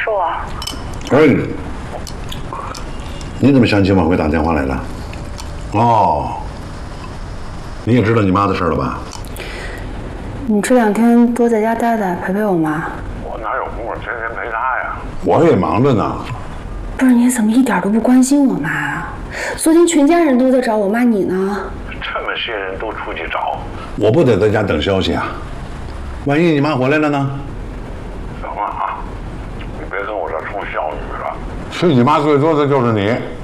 叔。 哎，你怎么想起往回打电话来了？哦，你也知道你妈的事了吧？ 你这2天多在家待待，陪陪我妈。 我哪有功夫天天陪她呀？ 我也忙着呢。 不是你怎么一点都不关心我妈啊？昨天全家人都在找我妈，你呢？ 这么些人都出去找， 我不得在家等消息啊？万一你妈回来了呢？ 行了啊，你别跟我这充孝女了。 是你妈最多的就是你。